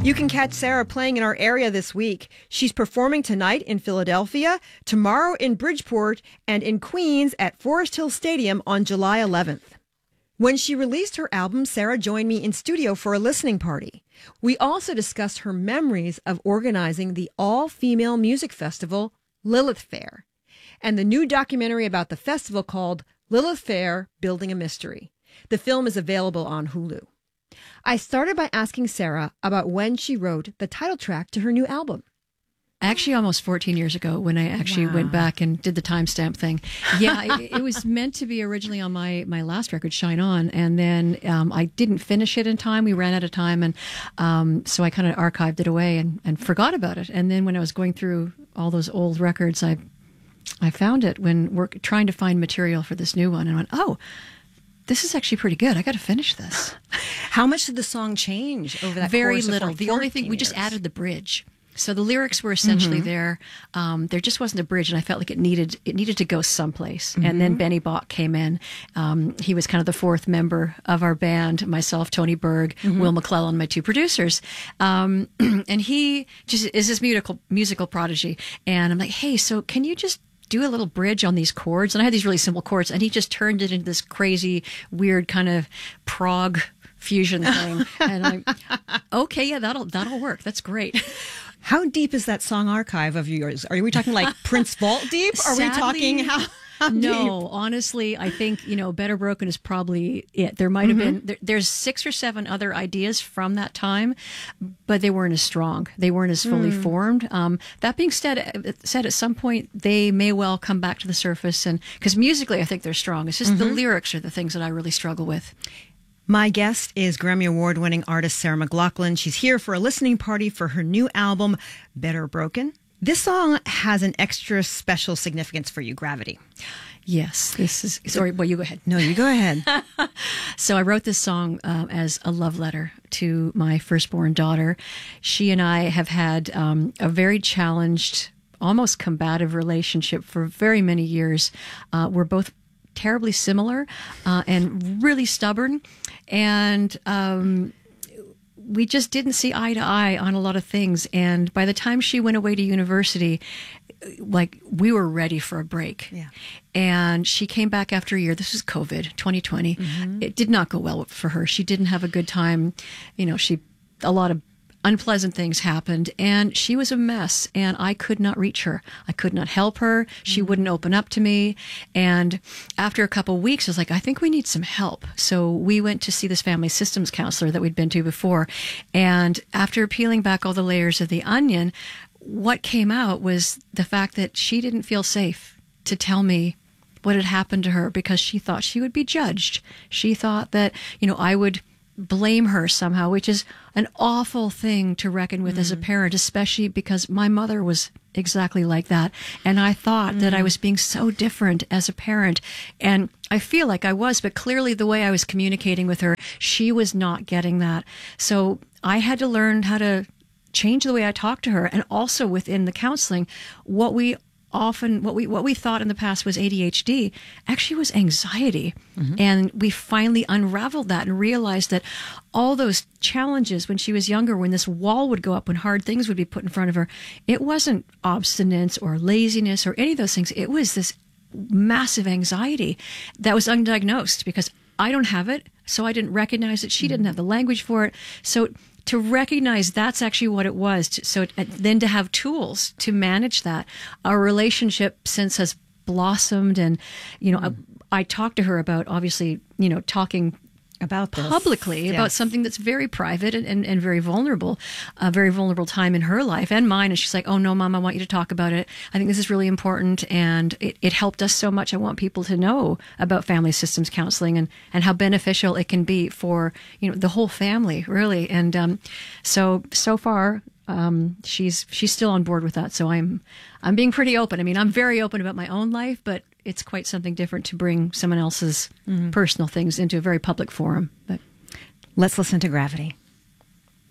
You can catch Sarah playing in our area this week. She's performing tonight in Philadelphia, tomorrow in Bridgeport, and in Queens at Forest Hill Stadium on July 11th. When she released her album, Sarah joined me in studio for a listening party. We also discussed her memories of organizing the all-female music festival, Lilith Fair, and the new documentary about the festival called Lilith Fair, Building a Mystery. The film is available on Hulu. I started by asking Sarah about when she wrote the title track to her new album. Actually, almost 14 years ago when I actually went back and did the timestamp thing. Yeah, it was meant to be originally on my last record, Shine On, and then I didn't finish it in time. We ran out of time, and so I kind of archived it away and forgot about it. And then when I was going through all those old records, I found it when we're trying to find material for this new one, and I went, oh, this is actually pretty good. I got to finish this. How much did the song change over that Very course little. Of The only thing, we just added the bridge. So the lyrics were essentially there. There just wasn't a bridge, and I felt like it needed to go someplace. And then Benny Bach came in. He was kind of the fourth member of our band, myself, Tony Berg, Will McClellan, my two producers. And he just is this musical prodigy. And I'm like, hey, so can you just do a little bridge on these chords? And I had these really simple chords, and he just turned it into this crazy, weird kind of prog fusion thing. And I'm okay, yeah, that'll work. That's great. How deep is that song archive of yours? Are we talking like Prince Vault deep? Are we talking how no, deep? Honestly, I think, Better Broken is probably it. There might have been, there's 6 or 7 other ideas from that time, but they weren't as strong. They weren't as fully formed. That being said, at some point, they may well come back to the surface, and because musically, I think they're strong. It's just the lyrics are the things that I really struggle with. My guest is Grammy Award-winning artist Sarah McLachlan. She's here for a listening party for her new album, Better Broken. This song has an extra special significance for you, Gravity. Yes, this is... Sorry, well, you go ahead. No, you go ahead. So I wrote this song as a love letter to my firstborn daughter. She and I have had a very challenged, almost combative relationship for very many years. We're both terribly similar and really stubborn, and we just didn't see eye to eye on a lot of things. And by the time she went away to university, like, we were ready for a break. Yeah. And she came back after a year. This was COVID 2020. It did not go well for her. She didn't have a good time. A lot of unpleasant things happened, and she was a mess, and I could not reach her. I could not help her. She wouldn't open up to me. And after a couple of weeks, I was like, I think we need some help. So we went to see this family systems counselor that we'd been to before. And after peeling back all the layers of the onion, what came out was the fact that she didn't feel safe to tell me what had happened to her, because she thought she would be judged. She thought that, I would blame her somehow, which is an awful thing to reckon with as a parent, especially because my mother was exactly like that. And I thought that I was being so different as a parent. And I feel like I was, but clearly the way I was communicating with her, she was not getting that. So I had to learn how to change the way I talked to her. And also within the counseling, what we thought in the past was ADHD actually was anxiety. And we finally unraveled that and realized that all those challenges when she was younger, when this wall would go up, when hard things would be put in front of her, it wasn't obstinance or laziness or any of those things. It was this massive anxiety that was undiagnosed, because I don't have it, so I didn't recognize it. She didn't have the language for it. So to recognize that's actually what it was. So then to have tools to manage that. Our relationship since has blossomed, and, I talked to her about, obviously, talking about this publicly about something that's very private and very vulnerable, a very vulnerable time in her life and mine. And she's like, oh no, Mom, I want you to talk about it. I think this is really important. And it helped us so much. I want people to know about family systems counseling and how beneficial it can be for, the whole family, really. And, so far, she's still on board with that. So I'm being pretty open. I mean, I'm very open about my own life, but it's quite something different to bring someone else's personal things into a very public forum. But let's listen to Gravity.